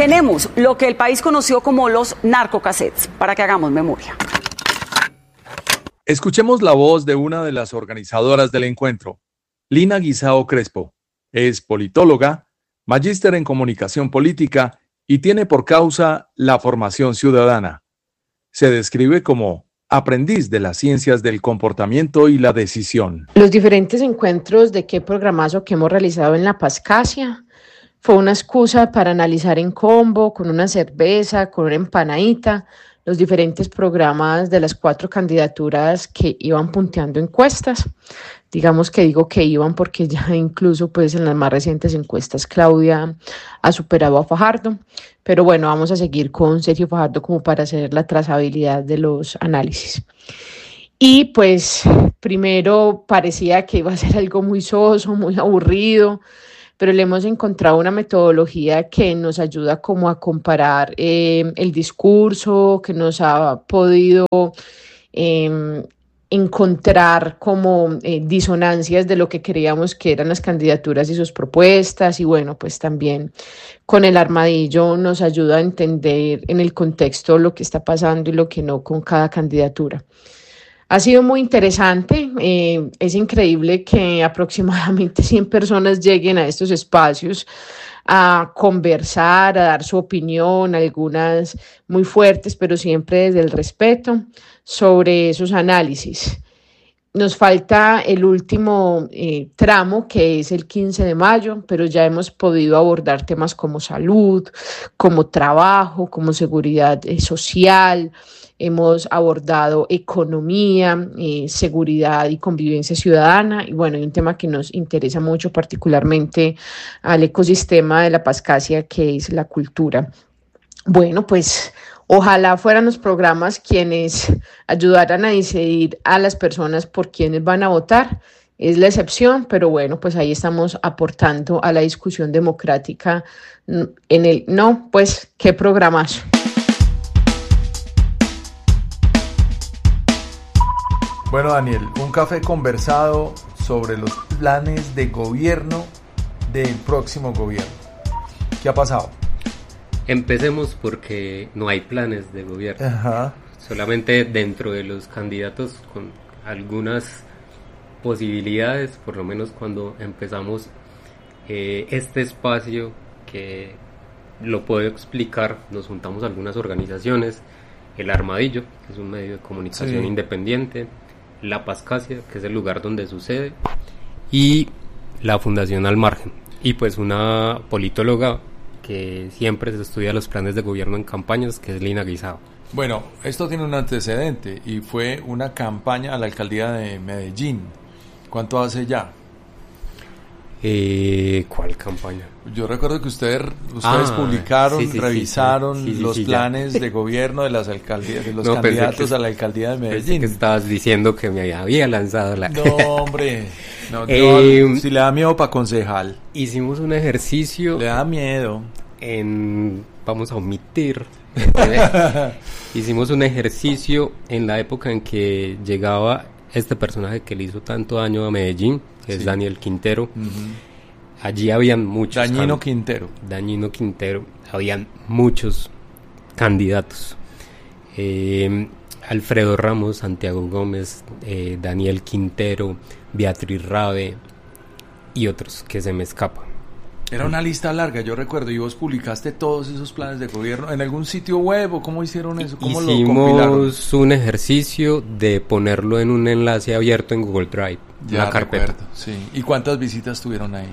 Tenemos lo que el país conoció como los narcocassettes, para que hagamos memoria. Escuchemos la voz de una de las organizadoras del encuentro, Lina Guisao Crespo. Es politóloga, magíster en comunicación política y tiene por causa la formación ciudadana. Se describe como aprendiz de las ciencias del comportamiento y la decisión. Los diferentes encuentros de qué programazo que hemos realizado en la Pascasia fue una excusa para analizar en combo, con una cerveza, con una empanadita, los diferentes programas de las 4 candidaturas que iban punteando encuestas. Digamos que digo que iban porque ya incluso pues en las más recientes encuestas Claudia ha superado a Fajardo, pero bueno, vamos a seguir con Sergio Fajardo como para hacer la trazabilidad de los análisis. Y pues primero parecía que iba a ser algo muy soso, muy aburrido, pero le hemos encontrado una metodología que nos ayuda como a comparar el discurso, que nos ha podido encontrar como disonancias de lo que creíamos que eran las candidaturas y sus propuestas, y bueno, pues también con el armadillo nos ayuda a entender en el contexto lo que está pasando y lo que no con cada candidatura. Ha sido muy interesante, es increíble que aproximadamente 100 personas lleguen a estos espacios a conversar, a dar su opinión, algunas muy fuertes, pero siempre desde el respeto sobre esos análisis. Nos falta el último tramo, que es el 15 de mayo, pero ya hemos podido abordar temas como salud, como trabajo, como seguridad social. Hemos abordado economía, seguridad y convivencia ciudadana. Y bueno, hay un tema que nos interesa mucho, particularmente al ecosistema de la Pascasia, que es la cultura. Bueno, pues ojalá fueran los programas quienes ayudaran a decidir a las personas por quienes van a votar. Es la excepción, pero bueno, pues ahí estamos aportando a la discusión democrática en el no, pues qué programazo. Bueno, Daniel, un café conversado sobre los planes de gobierno del próximo gobierno. ¿Qué ha pasado? Empecemos porque no hay planes de gobierno. Ajá. Solamente dentro de los candidatos con algunas posibilidades, por lo menos cuando empezamos este espacio, que lo puedo explicar, nos juntamos algunas organizaciones, el Armadillo, que es un medio de comunicación independiente, la Pascasia, que es el lugar donde sucede, y la Fundación Al Margen, y pues una politóloga que siempre se estudia los planes de gobierno en campañas, que es Lina Guisao. Bueno, esto tiene un antecedente y fue una campaña a la alcaldía de Medellín. ¿Cuánto hace ya? ¿Cuál campaña? Yo recuerdo que ustedes publicaron, revisaron los planes de gobierno de las alcaldías, de los candidatos a la alcaldía de Medellín. Que estabas diciendo que me había lanzado la... No, hombre, si le da miedo para concejal. Hicimos un ejercicio... Le da miedo. Vamos a omitir. Hicimos un ejercicio en la época en que llegaba este personaje que le hizo tanto daño a Medellín, que es Daniel Quintero. Uh-huh. Allí habían muchos... Dañino Quintero. Habían muchos candidatos. Alfredo Ramos, Santiago Gómez, Daniel Quintero, Beatriz Rabe y otros que se me escapan. Era una lista larga, yo recuerdo, y vos publicaste todos esos planes de gobierno en algún sitio web, ¿o cómo hicieron eso? ¿Cómo lo compilaron? Hicimos un ejercicio de ponerlo en un enlace abierto en Google Drive, la carpeta. Sí. ¿Y cuántas visitas tuvieron ahí?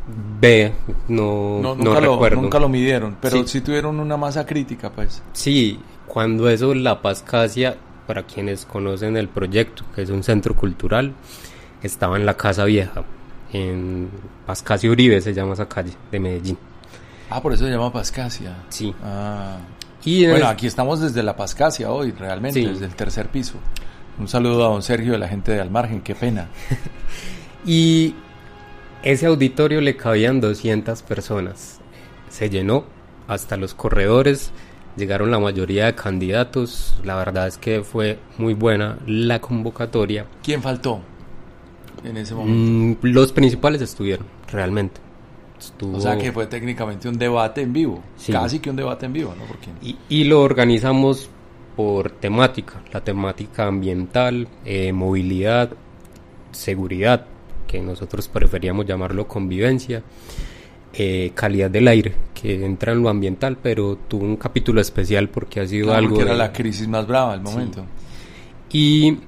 No recuerdo. Nunca lo midieron, pero sí tuvieron una masa crítica, pues. Sí, cuando eso, la Pascasia, para quienes conocen el proyecto, que es un centro cultural, estaba en la Casa Vieja, en Pascasia Uribe se llama esa calle de Medellín. Por eso se llama Pascasia. Sí. Y bueno, aquí estamos desde la Pascasia hoy, realmente, desde el tercer piso. Un saludo a don Sergio de la gente de Al Margen, qué pena. Y ese auditorio le cabían 200 personas. Se llenó hasta los corredores, llegaron la mayoría de candidatos. La verdad es que fue muy buena la convocatoria. ¿Quién faltó en ese momento? Los principales estuvieron, realmente. O sea que fue técnicamente un debate en vivo, sí. Casi que un debate en vivo, ¿no? Porque... Y lo organizamos por temática, la temática ambiental, movilidad, seguridad, que nosotros preferíamos llamarlo convivencia, calidad del aire, que entra en lo ambiental, pero tuvo un capítulo especial porque ha sido algo... Porque era la crisis más brava del momento. Sí.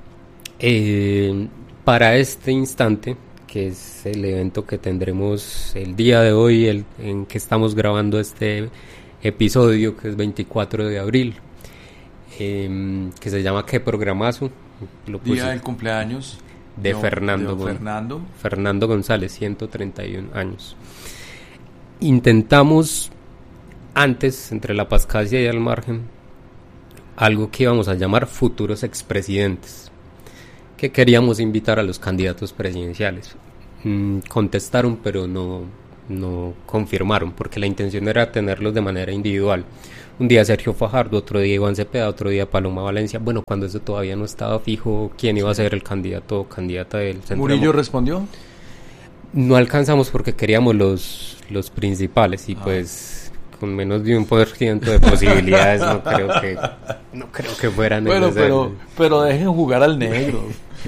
Y para este instante, que es el evento que tendremos el día de hoy, en que estamos grabando este episodio, que es 24 de abril, que se llama ¿Qué programazo? Día del cumpleaños de Fernando González, 131 años. Intentamos antes, entre la Pascasia y el margen, algo que íbamos a llamar futuros expresidentes, que queríamos invitar a los candidatos presidenciales. Contestaron, pero no confirmaron, porque la intención era tenerlos de manera individual. Un día Sergio Fajardo, otro día Iván Cepeda, otro día Paloma Valencia. Bueno, cuando eso todavía no estaba fijo quién iba a ser el candidato o candidata del Centro. ¿Murillo respondió? No alcanzamos porque queríamos los principales y pues con menos de 1% de posibilidades no creo que fueran necesarios. Bueno, pero dejen jugar al negro.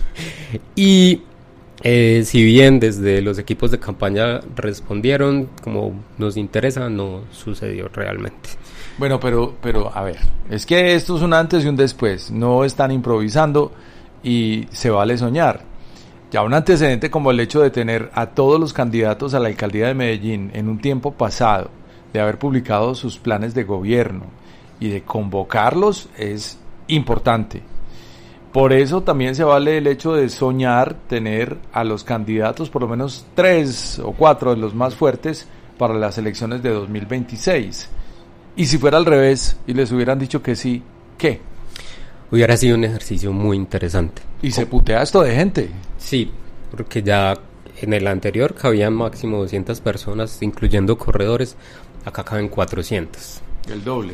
Y si bien desde los equipos de campaña respondieron como nos interesa, no sucedió realmente. Bueno, pero a ver, es que esto es un antes y un después, no están improvisando y se vale soñar. Ya un antecedente como el hecho de tener a todos los candidatos a la alcaldía de Medellín en un tiempo pasado, de haber publicado sus planes de gobierno y de convocarlos es importante. Por eso también se vale el hecho de soñar tener a los candidatos, por lo menos 3 o 4 de los más fuertes para las elecciones de 2026. Y si fuera al revés y les hubieran dicho que sí, ¿qué? Hubiera sido un ejercicio muy interesante. Y se putea esto de gente. Sí, porque ya en el anterior cabían máximo 200 personas, incluyendo corredores. Acá caben 400. El doble.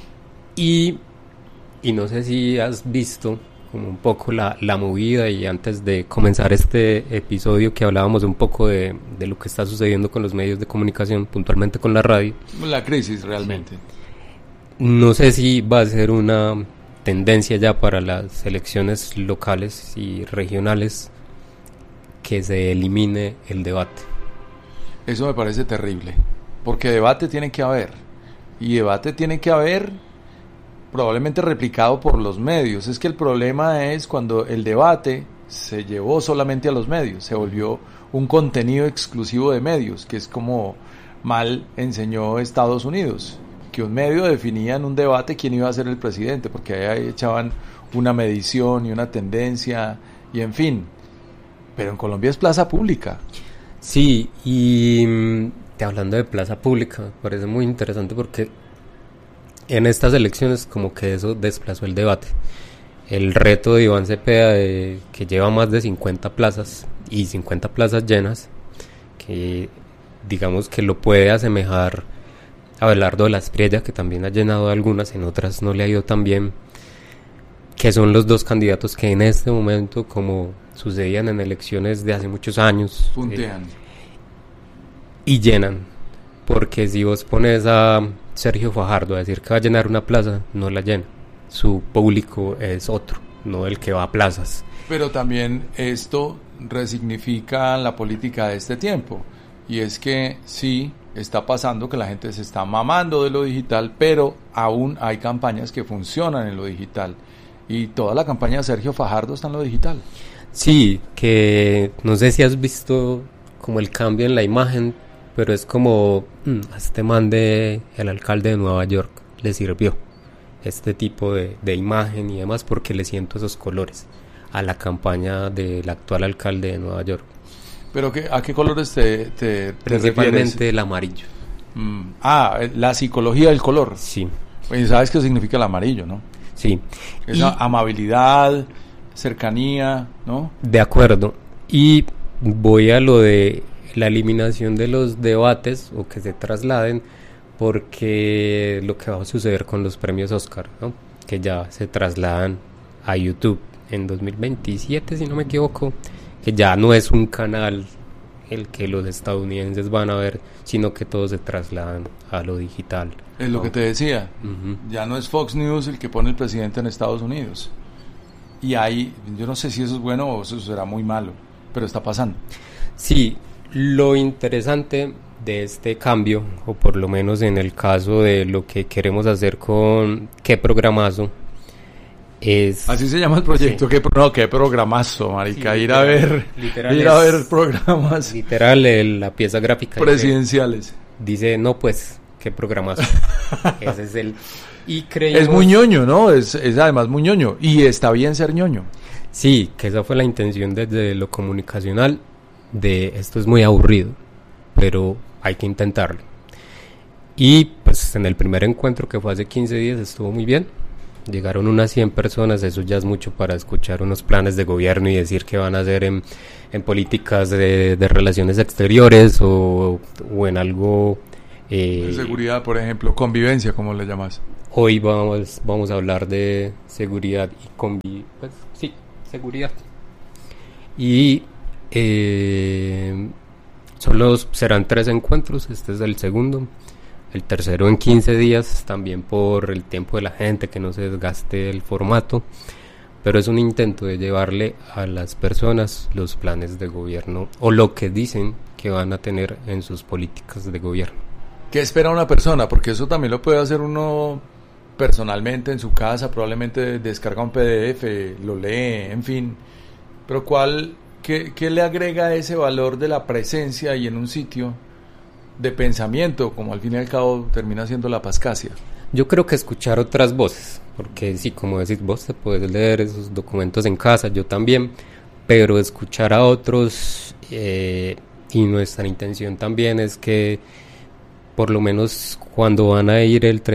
Y no sé si has visto como un poco la movida, y antes de comenzar este episodio que hablábamos un poco de lo que está sucediendo con los medios de comunicación, puntualmente con la radio. La crisis realmente. Sí. No sé si va a ser una tendencia ya para las elecciones locales y regionales que se elimine el debate. Eso me parece terrible, porque debate tiene que haber, y debate tiene que haber probablemente replicado por los medios. Es que el problema es cuando el debate se llevó solamente a los medios, se volvió un contenido exclusivo de medios, que es como mal enseñó Estados Unidos, que un medio definía en un debate quién iba a ser el presidente, porque ahí echaban una medición y una tendencia, y en fin. Pero en Colombia es plaza pública. Sí, y hablando de plaza pública, me parece muy interesante porque en estas elecciones como que eso desplazó el debate. El reto de Iván Cepeda, que lleva más de 50 plazas y 50 plazas llenas, que digamos que lo puede asemejar a Abelardo de la Espriella, que también ha llenado algunas, en otras no le ha ido tan bien, que son los dos candidatos que en este momento, como sucedían en elecciones de hace muchos años, puntean y llenan. Porque si vos pones a Sergio Fajardo a decir que va a llenar una plaza, no la llena. Su público es otro, no el que va a plazas. Pero también esto resignifica la política de este tiempo, y es que sí está pasando que la gente se está mamando de lo digital, pero aún hay campañas que funcionan en lo digital, y toda la campaña de Sergio Fajardo está en lo digital. Sí, que no sé si has visto como el cambio en la imagen, pero es como a este man el alcalde de Nueva York le sirvió este tipo de imagen y demás, porque le siento esos colores a la campaña del actual alcalde de Nueva York. ¿Pero a qué colores te Principalmente refieres? el amarillo. La psicología del color. Sí. Y sabes qué significa el amarillo, ¿no? Sí. Esa amabilidad, cercanía, ¿no? De acuerdo. Y voy a lo de la eliminación de los debates, o que se trasladen, porque lo que va a suceder con los premios Oscar, ¿no? Que ya se trasladan a YouTube en 2027, si no me equivoco, que ya no es un canal el que los estadounidenses van a ver, sino que todos se trasladan a lo digital. Es lo que te decía, ya no es Fox News el que pone el presidente en Estados Unidos. Y ahí, yo no sé si eso es bueno o eso será muy malo, pero está pasando. Sí, lo interesante de este cambio, o por lo menos en el caso de lo que queremos hacer con Qué Programazo, es... Así se llama el proyecto, sí. Qué programazo, marica, sí, ir a ver programas. Literal, la pieza gráfica. Presidenciales. Dice, no pues, qué programazo. Ese es el... Y creímos... Es muy ñoño, ¿no? Es además muy ñoño, y está bien ser ñoño. Sí, que esa fue la intención desde lo comunicacional, de esto es muy aburrido, pero hay que intentarlo. Y pues en el primer encuentro, que fue hace 15 días, estuvo muy bien. Llegaron unas 100 personas, eso ya es mucho para escuchar unos planes de gobierno y decir qué van a hacer en políticas de relaciones exteriores o en algo... de seguridad, por ejemplo, convivencia, ¿cómo le llamas? Hoy vamos a hablar de seguridad y seguridad. Y serán 3 encuentros, este es el segundo. El tercero en 15 días, también por el tiempo de la gente, que no se desgaste el formato, pero es un intento de llevarle a las personas los planes de gobierno o lo que dicen que van a tener en sus políticas de gobierno. ¿Qué espera una persona? Porque eso también lo puede hacer uno personalmente en su casa, probablemente descarga un PDF, lo lee, en fin, pero ¿qué le agrega ese valor de la presencia y en un sitio de pensamiento, como al fin y al cabo termina siendo la Pascasia? Yo creo que escuchar otras voces, porque sí, como decís vos, te puedes leer esos documentos en casa, yo también, pero escuchar a otros, y nuestra intención también es que por lo menos cuando vayan a ir el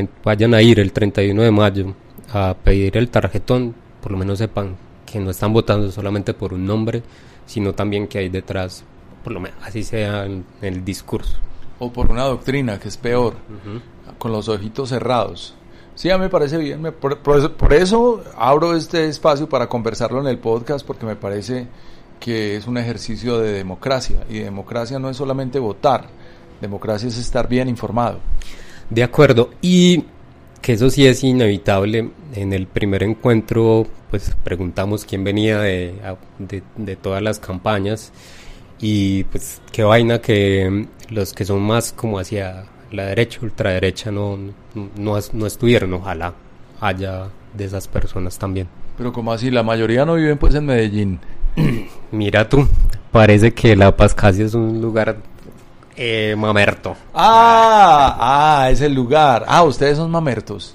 31 de mayo a pedir el tarjetón, por lo menos sepan que no están votando solamente por un nombre, sino también que hay detrás, por lo menos así sea en el discurso. O por una doctrina, que es peor, con los ojitos cerrados. Sí, a mí me parece bien, por eso abro este espacio para conversarlo en el podcast, porque me parece que es un ejercicio de democracia, y democracia no es solamente votar, democracia es estar bien informado. De acuerdo, y que eso sí es inevitable. En el primer encuentro pues preguntamos quién venía de todas las campañas, y pues qué vaina que los que son más como hacia la derecha, ultraderecha, no estuvieron. Ojalá haya de esas personas también. Pero como así, la mayoría no viven pues en Medellín. Mira tú, parece que La Pascasia es un lugar mamerto. Es el lugar. Ustedes son mamertos.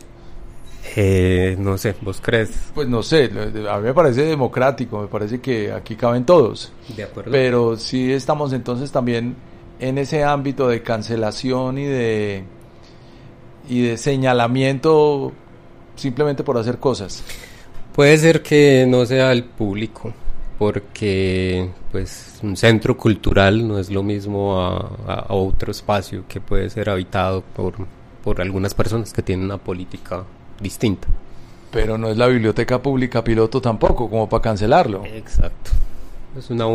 No sé, ¿vos crees? Pues no sé, a mí me parece democrático, me parece que aquí caben todos. De acuerdo. Pero sí estamos entonces también en ese ámbito de cancelación y de señalamiento simplemente por hacer cosas. Puede ser que no sea el público, porque pues un centro cultural no es lo mismo a otro espacio que puede ser habitado por algunas personas que tienen una política distinta. Pero no es la biblioteca pública piloto tampoco, como para cancelarlo. Exacto. Es una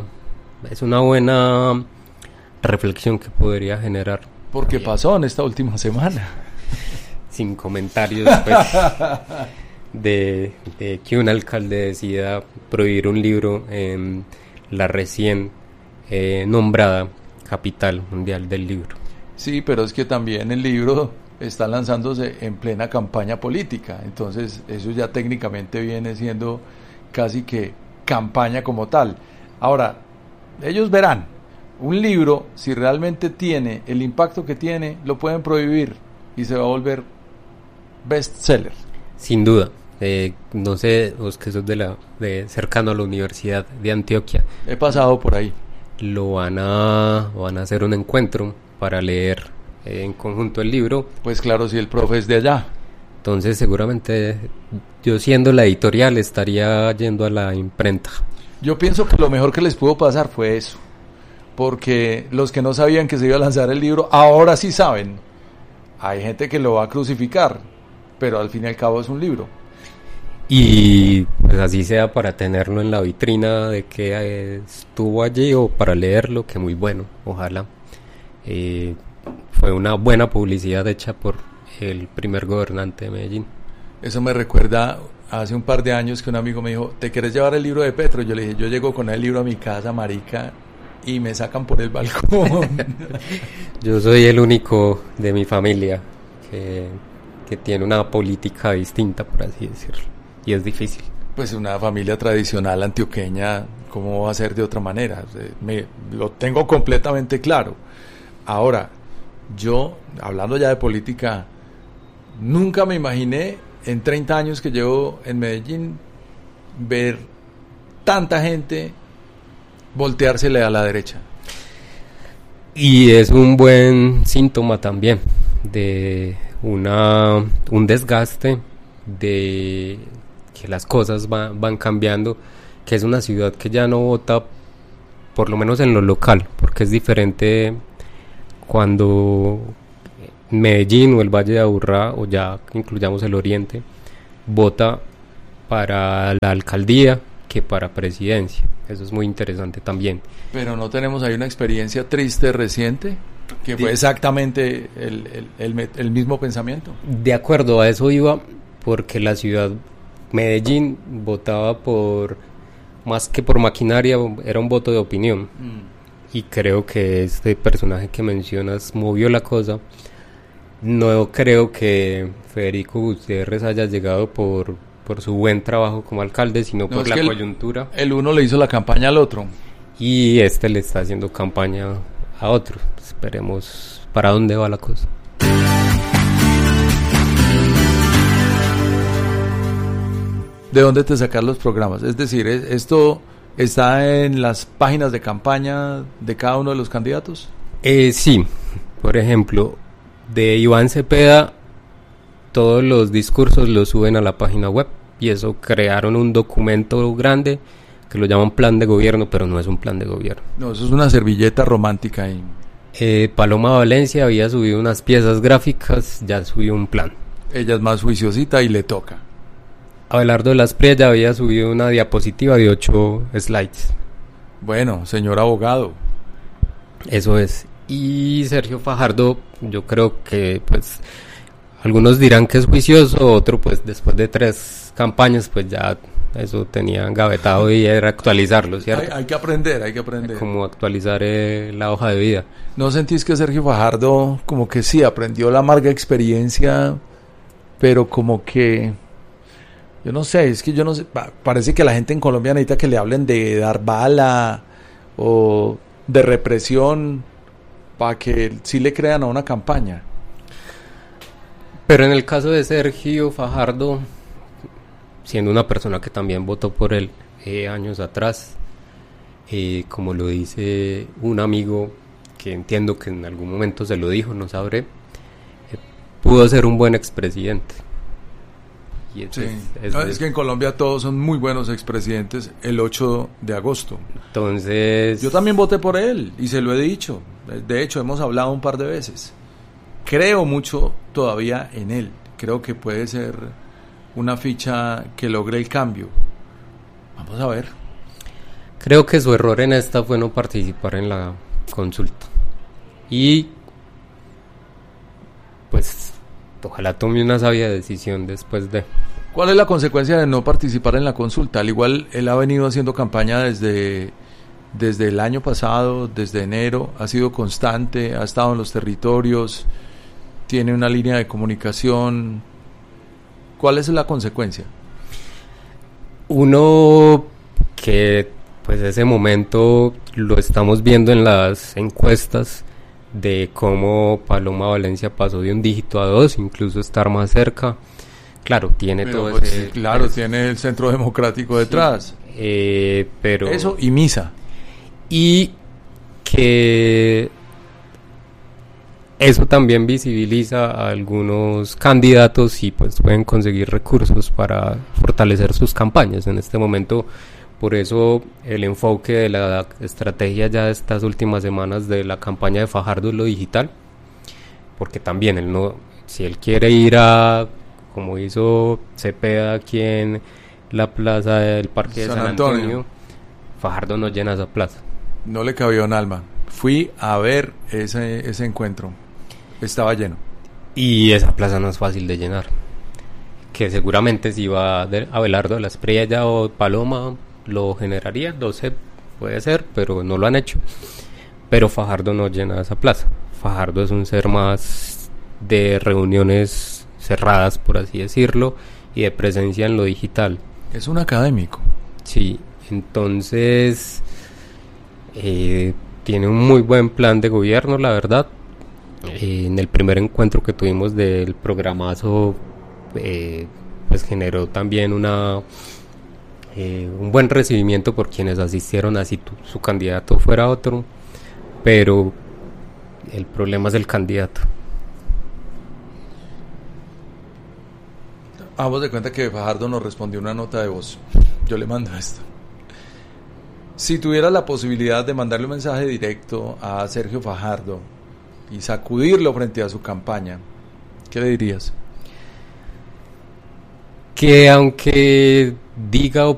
buena reflexión que podría generar. Porque pasó en esta última semana. Sin comentarios, pues, de que un alcalde decida prohibir un libro en la recién nombrada capital mundial del libro. Sí, pero es que también el libro está lanzándose en plena campaña política, entonces eso ya técnicamente viene siendo casi que campaña como tal. Ahora, ellos verán, un libro, si realmente tiene el impacto que tiene, lo pueden prohibir y se va a volver bestseller. Sin duda. No sé, vos que sos de cercano a la Universidad de Antioquia. He pasado por ahí. Van a hacer un encuentro para leer en conjunto el libro. Pues claro, si el profe es de allá. Entonces seguramente yo, siendo la editorial, estaría yendo a la imprenta. Yo pienso que lo mejor que les pudo pasar fue eso, porque los que no sabían que se iba a lanzar el libro, ahora sí saben. Hay gente que lo va a crucificar, pero al fin y al cabo es un libro. y pues así sea para tenerlo en la vitrina de que estuvo allí o para leerlo, que muy bueno, ojalá. Fue una buena publicidad hecha por el primer gobernante de Medellín. Eso me recuerda hace un par de años que un amigo me dijo, ¿te quieres llevar el libro de Petro? Yo le dije, yo llego con el libro a mi casa, marica, y me sacan por el balcón. Yo soy el único de mi familia que tiene una política distinta, por así decirlo, y es difícil. Pues una familia tradicional antioqueña, ¿cómo va a ser de otra manera? Lo tengo completamente claro. Ahora, yo, hablando ya de política, nunca me imaginé, en 30 años que llevo en Medellín, ver tanta gente volteársele a la derecha. Y es un buen síntoma también de un desgaste, de que las cosas van cambiando, que es una ciudad que ya no vota, por lo menos en lo local, porque es diferente cuando Medellín o el Valle de Aburrá, o ya incluyamos el Oriente, vota para la alcaldía que para presidencia. Eso es muy interesante también. Pero no tenemos ahí una experiencia triste reciente, que fue exactamente el mismo pensamiento. De acuerdo, a eso iba, porque la ciudad, Medellín, votaba más que por maquinaria, era un voto de opinión. Y creo que este personaje que mencionas movió la cosa. No creo que Federico Gutiérrez haya llegado por su buen trabajo como alcalde, sino por la coyuntura. El uno le hizo la campaña al otro. Y le está haciendo campaña a otro. Esperemos para dónde va la cosa. ¿De dónde te sacas los programas? Es decir, ¿esto está en las páginas de campaña de cada uno de los candidatos? Sí, por ejemplo, de Iván Cepeda, todos los discursos los suben a la página web, y eso crearon un documento grande que lo llaman plan de gobierno, pero no es un plan de gobierno. No, eso es una servilleta romántica ahí. Paloma Valencia había subido unas piezas gráficas, ya subió un plan. Ella es más juiciosita y le toca. Abelardo de las Prias ya había subido una diapositiva de 8 slides. Bueno, señor abogado. Eso es. Y Sergio Fajardo, yo creo que pues algunos dirán que es juicioso, otro pues después de 3 campañas pues ya eso tenía engavetado y era actualizarlo, ¿cierto? Hay que aprender. Como actualizar la hoja de vida. ¿No sentís que Sergio Fajardo como que sí aprendió la amarga experiencia, pero como que, yo no sé, parece que la gente en Colombia necesita que le hablen de dar bala o de represión para que sí le crean a una campaña? Pero en el caso de Sergio Fajardo, siendo una persona que también votó por él años atrás, como lo dice un amigo que entiendo que en algún momento se lo dijo, no sabré, pudo ser un buen expresidente. Y sí. Es que en Colombia todos son muy buenos expresidentes el 8 de agosto. Entonces, yo también voté por él y se lo he dicho. De hecho, hemos hablado un par de veces. Creo mucho todavía en él. Creo que puede ser una ficha que logre el cambio. Vamos a ver. Creo que su error en esta fue no participar en la consulta. Y pues ojalá tome una sabia decisión después de... ¿Cuál es la consecuencia de no participar en la consulta? Al igual, él ha venido haciendo campaña desde el año pasado, desde enero, ha sido constante, ha estado en los territorios, tiene una línea de comunicación. ¿Cuál es la consecuencia? Uno, que pues ese momento lo estamos viendo en las encuestas de cómo Paloma Valencia pasó de 1 dígito a 2, incluso estar más cerca. Claro, tiene todo pues, ese... Claro, tiene el Centro Democrático detrás. Pero... Eso y Misa. Y que eso también visibiliza a algunos candidatos y pues pueden conseguir recursos para fortalecer sus campañas en este momento. Por eso el enfoque de la estrategia ya de estas últimas semanas de la campaña de Fajardo es lo digital, porque también si él quiere ir a, como hizo Cepeda aquí en la plaza del Parque de San San Antonio. Antonio, Fajardo no llena esa plaza. No le cabía un alma. Fui a ver ese encuentro. Estaba lleno. Y esa plaza no es fácil de llenar. Que seguramente si va Abelardo de la Espriella o Paloma lo generaría, no sé, puede ser, pero no lo han hecho. Pero Fajardo no llena esa plaza. Fajardo es un ser más de reuniones cerradas, por así decirlo, y de presencia en lo digital. Es un académico. Sí, entonces tiene un muy buen plan de gobierno, la verdad. En el primer encuentro que tuvimos del programazo, pues generó también un buen recibimiento por quienes asistieron, así su candidato fuera otro, pero el problema es el candidato. Hagamos de cuenta que Fajardo nos respondió una nota de voz. Yo le mando esto. Si tuviera la posibilidad de mandarle un mensaje directo a Sergio Fajardo y sacudirlo frente a su campaña, ¿qué le dirías? Que aunque diga o